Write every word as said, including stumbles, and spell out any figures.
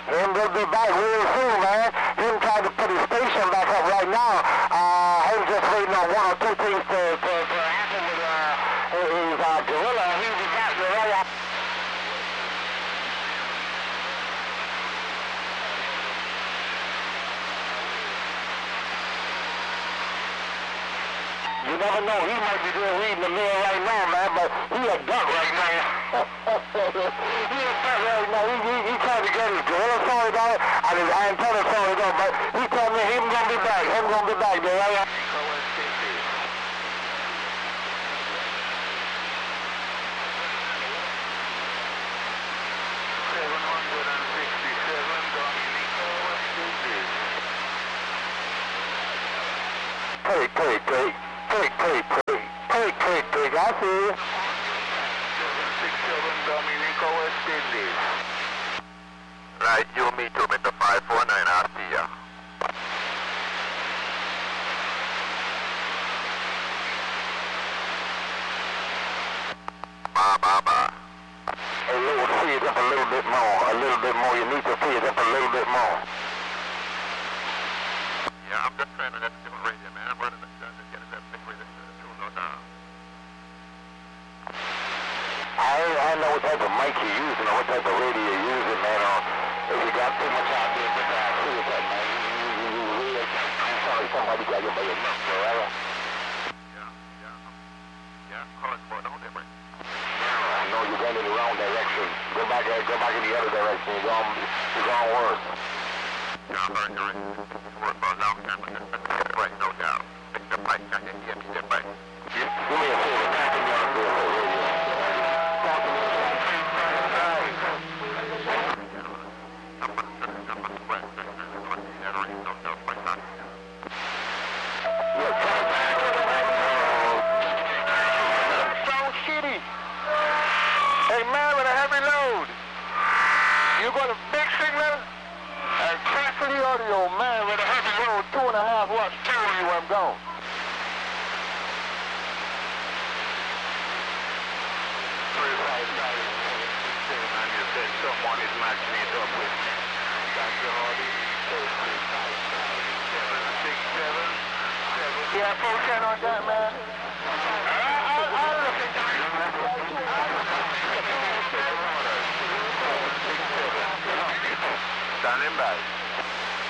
Him will be back real soon, man. Him trying to put his station back up right now. Uh, him just waiting on one or two things to, to, to happen with uh, his uh, gorilla. He'll be back right up. You never know. He might be doing reading the mail right now, man, but he a duck right now. He a duck right now. He, he, he trying to get his gorilla sorry about it. I mean, I ain't telling sorry though, but he told me him gonna be back. Him gonna be back there, right? Take, take, take. Take, take, take. Take, take, take. I see you. seven six seven Dominico West Indies. Right, you me too, Mister five four nine, I see ya. Ba, ba, ba. Hey, Lord, see it up a little bit more. A little bit more. You need to see it up a little bit more. Yeah, I'm just trying to let the different radio, man. I'm running the gun to get it that big radio tune no down. I I know what type of mic you're using or what type of radio you're using, man. Or if you got too much out there, just uh, see it, man. You, you, you really, I'm sorry, somebody got you by your neck, right? Yeah, yeah. Yeah, calling for no different. I know you're going in the wrong direction. Go back, uh, go back in the other direction. You're going, you're going worse. Yeah, I'm very sorry. It's worked for a long time, but it's been right, no doubt. It's the bike, I can hear me, the bike. Do me a favor, back in the other radio. Talk to me. Hey man, with a heavy load, you got a big signal and check for the audio, man, with a heavy load, two and a half watts, tell you where I'm going. And you said someone is matching it up with Doctor Hardy, seven six seven, seven. Yeah, four ten on that, man. I, I, I look at that.